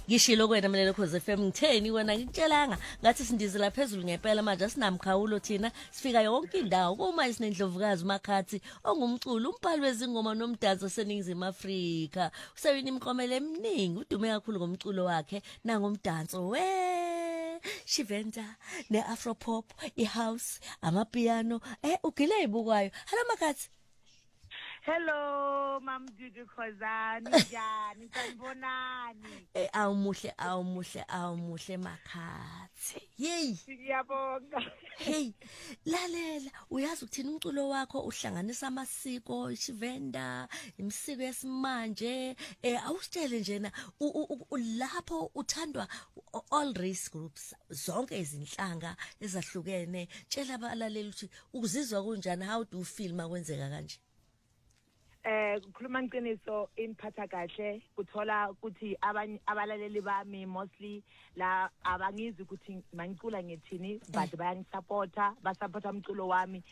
Ngishilo kwena mlelo Khosi FM ngitheni wena ngikutshelanga ngathi sindizela phezulu ngempela manje asinamkhawulo thina sifika yonke indawo kuma isinendlovukazi uMakhathi ongumculi umbhali wezingoma nomdanso seningizimu Afrika usewina imiklomelo eminingi udume kakhulu ngomculo wakhe nangomdanso Shivenda neAfropop ihouse amapiano ugile ibukwayo hello Makhathi. Hello, Mam Dudu Khosani, njani, sanibonani. Awumuhle Makhathi. Yey. Ngiyabonga. Hey, lalela, uyazi ukuthini umculo wakho uhlanganisa amasiko, ishivenda, imisiko yesimanje, awusitshele njena lapho uthandwa all race groups, zonke izinhlanga ezahlukene. Tshela abalaleli ukuthi uzizwa kanjani, how do you feel makwenzeka kanje? Khuluma ngiqiniso imphatha kahle uthola ukuthi abalaleli bami mostly la abangizi ukuthi mangicula ngethini but bayangisupporta basupporta umculo wami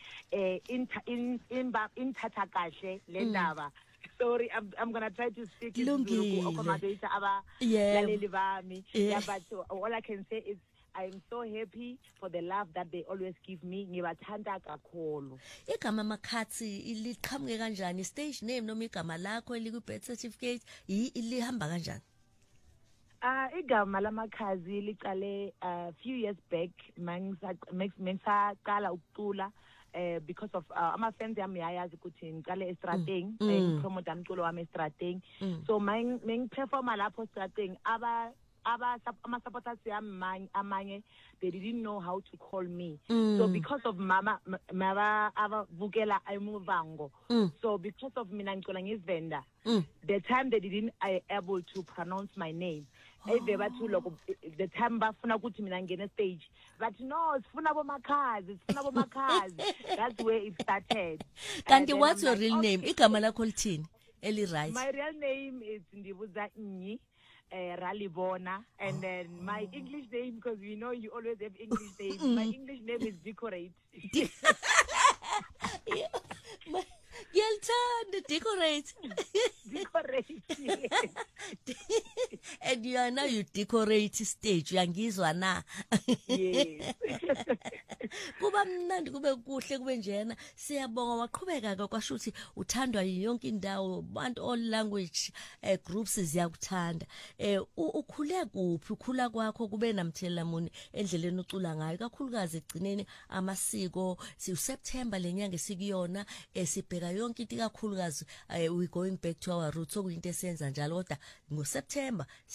inthatha kahle le ndaba. Sorry, I'm gonna try to speak to accommodate abalaleli bami. Yeah, but all I can say is I am so happy for the love that they always give me. Ngibathanda kakhulu. Igama Makhathi liqhamuke kanjani? Stage name noma igama lakho eliku birth certificate lihamba kanjani? Igama laMakhazi liqale few years back mengisaqala ukucula because of ama fans yami yayazi ukuthi ngiqale estrading promote umculo wami estrading. So mengiperforma lapho estrading ama supporters amanye they didn't know how to call me. So because of mama abavukela emuvango, so because of mina ngicula ngizivenda, the time they didn't able to pronounce my name. The time bafuna ukuthi mina ngene stage, but no, sifuna boMakhazi. That's where it started. Kanti what's your real name? Igama lakho lithini? Eli right. My real name is Ndibuza Nyi Ralibona, and then my English name, because we know you always have English names. My English name is Decorate. Decorate. Decorate. And you decorate stage. Uyangizwa na? Yes. Kuba mnandi kube kuhle kube njena siyabonga waqhubeka ke kwasho ukuthi uthandwa yonke indawo bantu all language groups ziyakuthanda ukhule kuphi ukhula kwakho kube namthelela muni endleleni ucula ngayo kakhulukazi egcineni amasiko September lenyanga esikuyona sibheka yonke into kakhulukazi we going back to our roots okuyinto esenza njalo kodwa ngoSeptember